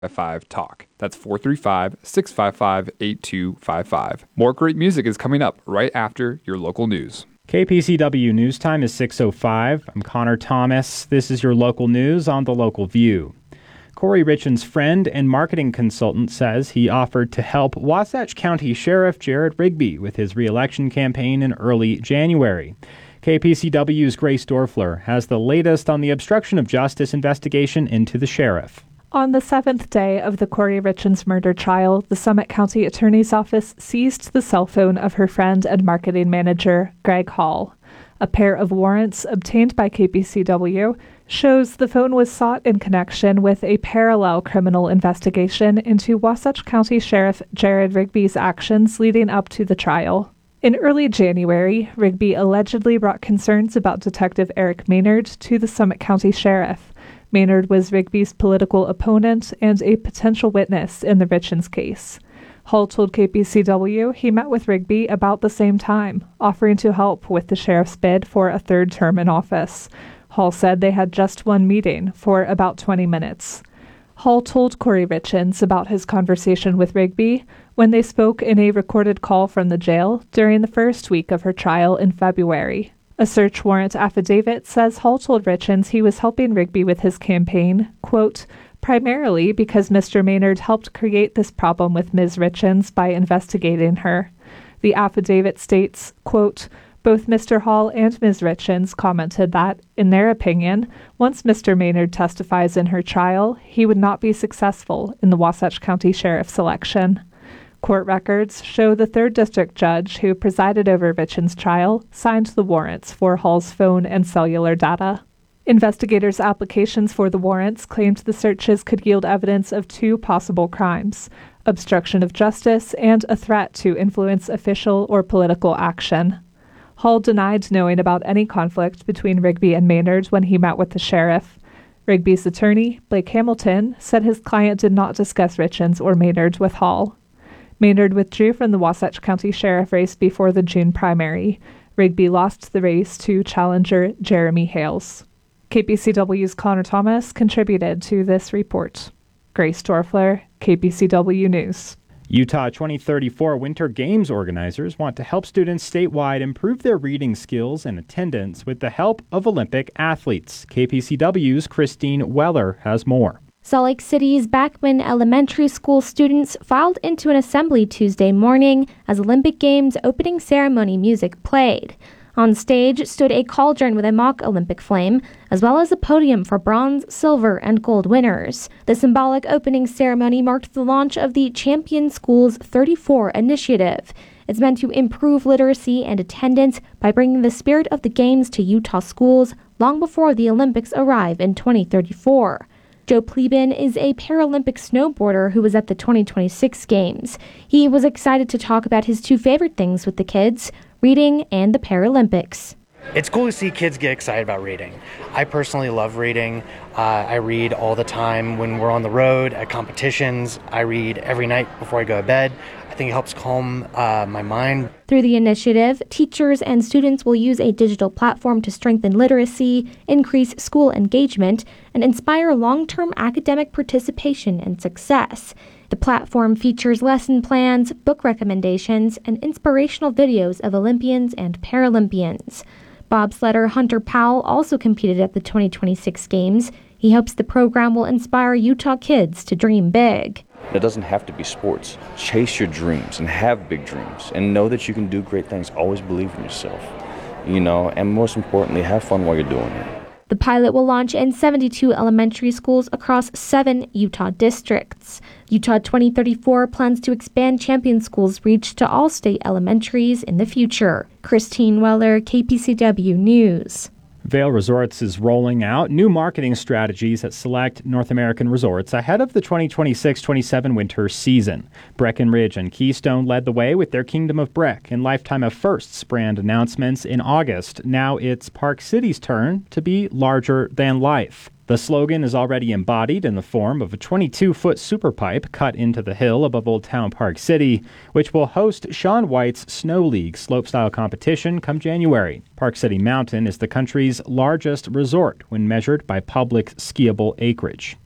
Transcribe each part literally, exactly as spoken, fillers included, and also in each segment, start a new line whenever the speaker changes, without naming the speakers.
five talk. That's four three five, six five five, eight two five five. More great music is coming up right after your local news.
K P C W News Time is six oh five. I'm Connor Thomas. This is your local news on the Local View. Corey Richens' friend and marketing consultant says he offered to help Wasatch County Sheriff Jared Rigby with his re-election campaign in early January. K P C W's Grace Dorfler has the latest on the obstruction of justice investigation into the sheriff.
On the seventh day of the Corey Richens murder trial, the Summit County Attorney's Office seized the cell phone of her friend and marketing manager, Greg Hall. A pair of warrants obtained by K P C W shows the phone was sought in connection with a parallel criminal investigation into Wasatch County Sheriff Jared Rigby's actions leading up to the trial. In early January, Rigby allegedly brought concerns about Detective Eric Maynard to the Summit County Sheriff. Maynard was Rigby's political opponent and a potential witness in the Richens case. Hall told K P C W he met with Rigby about the same time, offering to help with the sheriff's bid for a third term in office. Hall said they had just one meeting for about twenty minutes. Hall told Corey Richens about his conversation with Rigby when they spoke in a recorded call from the jail during the first week of her trial in February. A search warrant affidavit says Hall told Richens he was helping Rigby with his campaign, quote, primarily because Mister Maynard helped create this problem with Miz Richens by investigating her. The affidavit states, quote, both Mister Hall and Miz Richens commented that, in their opinion, once Mister Maynard testifies in her trial, he would not be successful in the Wasatch County Sheriff's election. Court records show the third District judge who presided over Richens' trial signed the warrants for Hall's phone and cellular data. Investigators' applications for the warrants claimed the searches could yield evidence of two possible crimes: obstruction of justice and a threat to influence official or political action. Hall denied knowing about any conflict between Rigby and Maynard when he met with the sheriff. Rigby's attorney, Blake Hamilton, said his client did not discuss Richens or Maynard with Hall. Maynard withdrew from the Wasatch County Sheriff race before the June primary. Rigby lost the race to challenger Jeremy Hales. K P C W's Connor Thomas contributed to this report. Grace Dorfler, K P C W News.
Utah twenty thirty-four Winter Games organizers want to help students statewide improve their reading skills and attendance with the help of Olympic athletes. K P C W's Christine Weller has more.
Salt Lake City's Bachman Elementary School students filed into an assembly Tuesday morning as Olympic Games opening ceremony music played. On stage stood a cauldron with a mock Olympic flame, as well as a podium for bronze, silver, and gold winners. The symbolic opening ceremony marked the launch of the Champion Schools thirty-four initiative. It's meant to improve literacy and attendance by bringing the spirit of the Games to Utah schools long before the Olympics arrive in twenty thirty-four. Joe Plebin is a Paralympic snowboarder who was at the twenty twenty-six Games. He was excited to talk about his two favorite things with the kids, reading and the Paralympics.
It's cool to see kids get excited about reading. I personally love reading. Uh, I read all the time when we're on the road, at competitions. I read every night before I go to bed. I think it helps calm uh, my mind.
Through the initiative, teachers and students will use a digital platform to strengthen literacy, increase school engagement, and inspire long-term academic participation and success. The platform features lesson plans, book recommendations, and inspirational videos of Olympians and Paralympians. Bobsledder Hunter Powell also competed at the twenty twenty-six Games. He hopes the program will inspire Utah kids to dream big.
It doesn't have to be sports. Chase your dreams and have big dreams and know that you can do great things. Always believe in yourself, you know, and most importantly, have fun while you're doing it.
The pilot will launch in seventy-two elementary schools across seven Utah districts. Utah twenty thirty-four plans to expand Champion Schools' reach to all state elementaries in the future. Christine Weller, K P C W News.
Vail Resorts is rolling out new marketing strategies at select North American resorts ahead of the twenty twenty-six twenty-seven winter season. Breckenridge and Keystone led the way with their Kingdom of Breck and Lifetime of Firsts brand announcements in August. Now it's Park City's turn to be larger than life. The slogan is already embodied in the form of a twenty-two foot super pipe cut into the hill above Old Town Park City, which will host Shaun White's Snow League slopestyle competition come January. Park City Mountain is the country's largest resort when measured by public skiable acreage.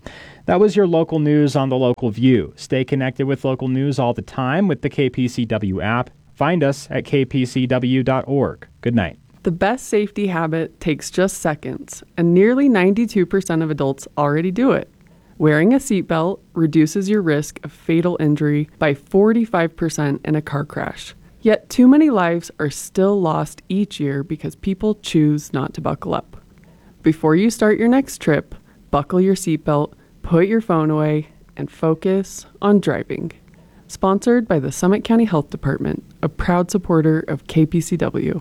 That was your local news on the Local View. Stay connected with local news all the time with the K P C W app. Find us at k p c w dot org. Good night.
The best safety habit takes just seconds, and nearly ninety-two percent of adults already do it. Wearing a seatbelt reduces your risk of fatal injury by forty-five percent in a car crash. Yet too many lives are still lost each year because people choose not to buckle up. Before you start your next trip, buckle your seatbelt, put your phone away, and focus on driving. Sponsored by the Summit County Health Department, a proud supporter of K P C W.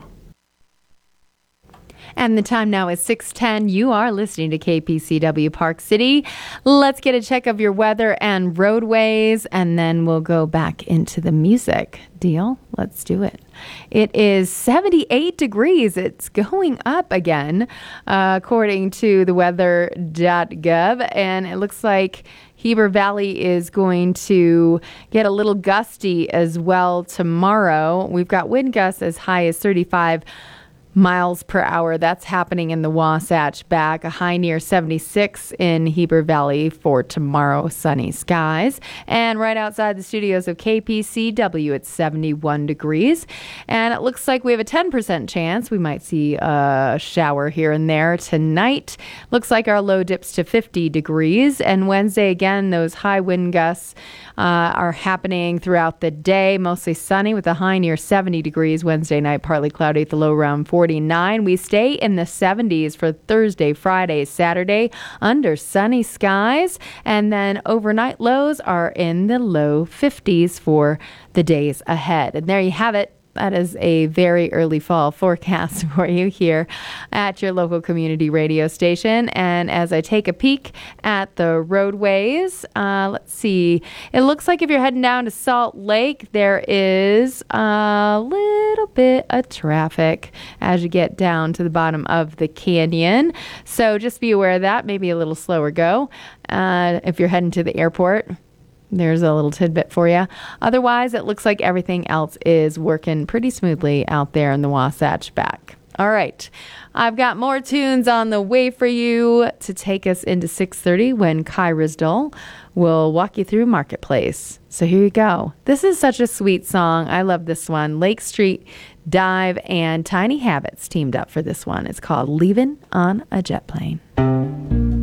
And the time now is six ten. You are listening to K P C W Park City. Let's get a check of your weather and roadways, and then we'll go back into the music. Deal? Let's do it. It is seventy-eight degrees. It's going up again, uh, according to the weather dot gov, and it looks like Heber Valley is going to get a little gusty as well tomorrow. We've got wind gusts as high as thirty-five miles per hour. That's happening in the Wasatch back. A high near seventy-six in Heber Valley for tomorrow. Sunny skies. And right outside the studios of K P C W, it's seventy-one degrees. And it looks like we have a ten percent chance we might see a shower here and there tonight. Looks like our low dips to fifty degrees. And Wednesday, again, those high wind gusts uh, are happening throughout the day. Mostly sunny with a high near seventy degrees. Wednesday night, partly cloudy at the low around forty. We stay in the seventies for Thursday, Friday, Saturday under sunny skies. And then overnight lows are in the low fifties for the days ahead. And there you have it. That is a very early fall forecast for you here at your local community radio station. And as I take a peek at the roadways, uh, let's see. It looks like if you're heading down to Salt Lake, there is a little bit of traffic as you get down to the bottom of the canyon. So just be aware of that. Maybe a little slower go. Uh, if you're heading to the airport, there's a little tidbit for you. Otherwise, it looks like everything else is working pretty smoothly out there in the Wasatch back. All right. I've got more tunes on the way for you to take us into six thirty when Kai Risdall will walk you through Marketplace. So here you go. This is such a sweet song. I love this one. Lake Street Dive and Tiny Habits teamed up for this one. It's called Leavin' on a Jet Plane.